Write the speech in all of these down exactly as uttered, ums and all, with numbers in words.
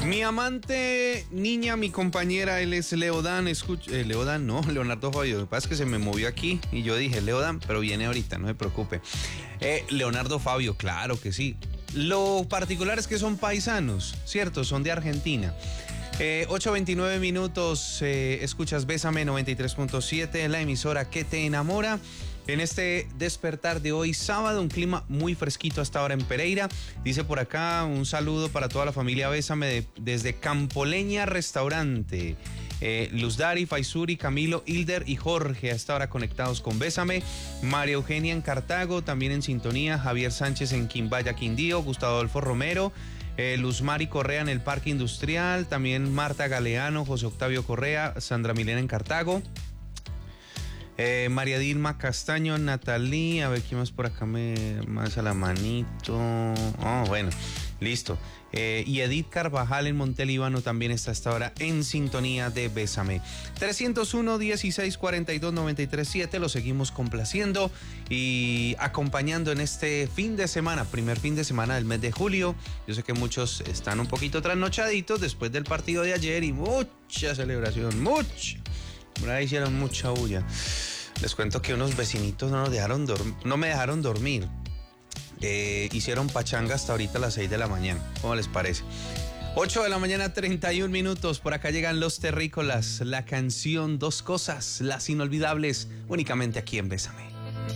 Mi amante, niña, mi compañera, él es Leodan, escucha, eh, Leodan, no, Leonardo Fabio, lo que pasa es que se me movió aquí y yo dije Leodan, pero viene ahorita, no se preocupe. Eh, Leonardo Fabio, claro que sí. Lo particular es que son paisanos, ¿cierto? Son de Argentina. Eh, ocho veintinueve minutos, eh, escuchas Bésame noventa y tres punto siete, la emisora que te enamora. En este despertar de hoy, sábado, un clima muy fresquito hasta ahora en Pereira. Dice por acá un saludo para toda la familia Bésame de, desde Campoleña Restaurante. Eh, Luz Dari, Faisuri, Camilo, Hilder y Jorge hasta ahora conectados con Bésame. María Eugenia en Cartago, también en sintonía. Javier Sánchez en Quimbaya, Quindío. Gustavo Adolfo Romero. Eh, Luz Mari Correa en el Parque Industrial. También Marta Galeano, José Octavio Correa, Sandra Milena en Cartago. Eh, María Dilma Castaño, Natalí, a ver quién más por acá me más a la manito. Oh, bueno, listo. Eh, y Edith Carvajal en Montelíbano también está hasta ahora en sintonía de Bésame. trescientos uno, dieciséis, cuarenta y dos, noventa y tres, siete, lo seguimos complaciendo y acompañando en este fin de semana, primer fin de semana del mes de julio. Yo sé que muchos están un poquito trasnochaditos después del partido de ayer y mucha celebración, mucha. Por ahí hicieron mucha bulla. Les cuento que unos vecinitos no, nos dejaron dorm- no me dejaron dormir. Eh, hicieron pachanga hasta ahorita a las seis de la mañana. ¿Cómo les parece? ocho de la mañana, treinta y un minutos. Por acá llegan los terrícolas. La canción Dos Cosas, las inolvidables, únicamente aquí en Bésame.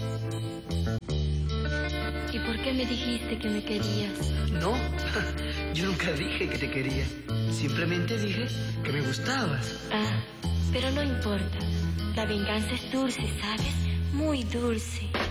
¿Y por qué me dijiste que me querías? No, yo nunca dije que te quería. Simplemente dije que me gustabas. Ah, pero no importa. La venganza es dulce, ¿sabes? Muy dulce.